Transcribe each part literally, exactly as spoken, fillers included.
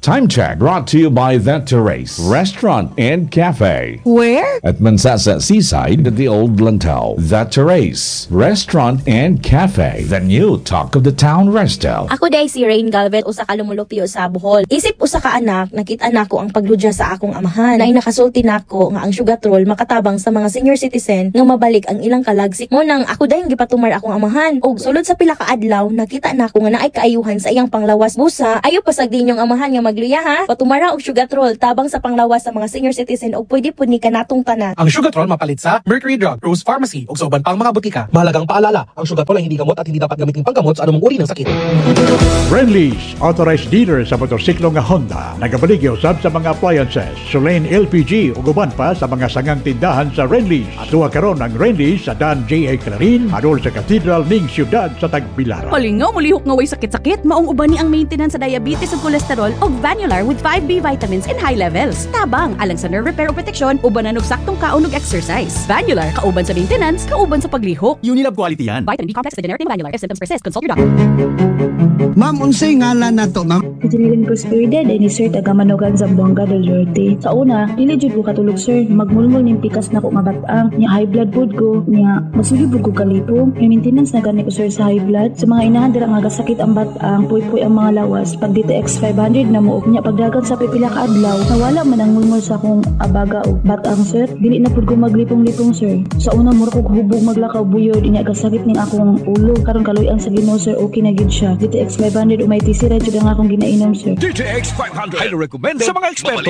Time check brought to you by The Terrace Restaurant and Cafe. Where? At Mansasa Seaside at the Old Lantaw. The Terrace Restaurant and Cafe. The new talk of the town resto. Ako day si Rain Galvez, usa ka lumulupyo sa Bohol. Isip usa ka anak, nakita nako ang pagludya sa akong amahan. Na nakasulti nako nga ang sugatrol makatabang sa mga senior citizen nga mabalik ang ilang kalagsik mo nang ako day gipatumar akong amahan. Og sulod sa pila ka adlaw, nakita nako nga naay kaayuhan sa iyang panglawas busa. Ayo pasagdi ninyong amahan nga magluya ha. Patumara og sugatrol tabang sa panglawas sa mga senior citizen og pwede pud ni kanatong tanan. Ang Sugatrol mapalit sa Mercury Drug, Rose Pharmacy ug sa uban pang mga butika. Mahalagang paalala, ang Sugatrol ay hindi gamot at hindi dapat gamitin panggamot sa anumang uri ng sakit. Friendly's, authorized dealer sa motorsiklo nga Honda. Nagabaligyo sab sa mga appliances, Sulain L P G ug uban pa sa mga sangang tindahan sa Friendly's. Atuwa karon ang Friendly's sa Dan J A Clarin, adol sa Cathedral ning siyudad sa Tagbilaran. Palingaw mulihok nga way sakit-sakit, maong uban ni ang maintenance sa diabetes ug cholesterol og Vanular with five B vitamins in high levels. Tabang alang sa nerve repair o protection, ubanan og saktong kaon ug exercise. Vanular kauban sa maintenance, kauban sa paglihok. Unilab quality yan. Vitamin B complex with generic name Vanular. If symptoms persist, consult your doctor. Ma'am, unsay ngalan nato, ma'am? Jillian Prosperida, din ni Sir taga Manogan, Zamboanga del Norte. Sa una, dili jud ko katulog sir, magmulmul ning pikas nako nga batang, nya high blood pod ko, nya masugib ko kalipong. May maintenance na gani ko sir sa high blood. Sa mga inahan dira nga gasakit ang batang, puy-puy ang mga lawas. Pag dito X five hundred na mo, nya pagdagan sa pipila ka adlaw, nawala man ang mulmul sa akong abaga o batang sir. Dili na pod ko maglipong-lipong sir. Sa una mura ko hubog maglakaw buyod, nya gasakit ning akong ulo. Karon kaloy-an sa Ginoo sir, okay na gid siya. Dito X five hundred umay tisira jud ang akong ginainom sir. D T X five hundred. Highly recommended sa mga eksperto.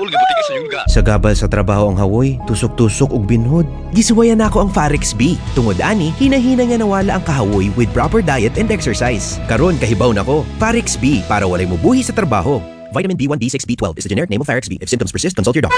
Sa gabal sa trabaho ang hawoy, tusok-tusok ug binhod. Gisuwayan nako ang Farex B. Tungod ani, hinahina nga nawala ang kahawoy with proper diet and exercise. Karon kahibaw nako, Farex B para walay mubuhi sa trabaho. Vitamin B one, B six, B twelve is the generic name of Farex B. If symptoms persist, consult your doctor.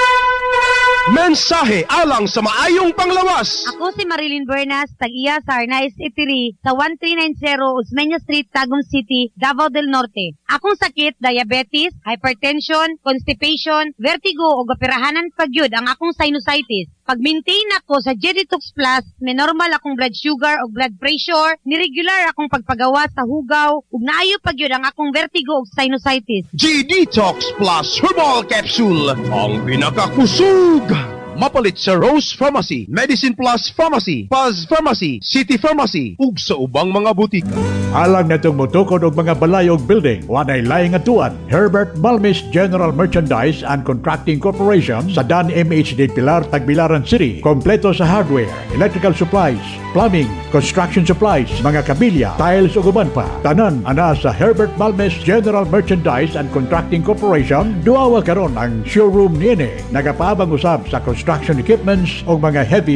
Mensahe alang sa maayong panglawas. Ako si Marilyn Bernas, tag-iya sa Arnaiz Eatery sa one three nine zero Osmeña Street, Tagum City, Davao del Norte. Akong sakit, diabetes, hypertension, constipation, vertigo o gapirahanan pagyud ang akong sinusitis. Pag-maintain ako sa Jeditox Plus, may normal akong blood sugar o blood pressure, niregular akong pagpagawa sa hugaw, ug naayo pagyud ang akong vertigo o sinusitis. G-Detox Plus Herbal Capsule, ang pinakakusog. Mapalit sa Rose Pharmacy, Medicine Plus Pharmacy, Paz Pharmacy, City Pharmacy, ug sa ubang mga butika. Alang na itong mutukod og mga balayog building, wanay laing atuan, Herbert Balmis General Merchandise and Contracting Corporation sa Dan M H D Pilar, Tagbilaran City. Kompleto sa hardware, electrical supplies, plumbing, construction supplies, mga kabilya, tiles ug uban pa. Tanan ana sa Herbert Balmis General Merchandise and Contracting Corporation. Duawa karon ang showroom niini. Nagapaabang usab sa construction equipments o mga heavy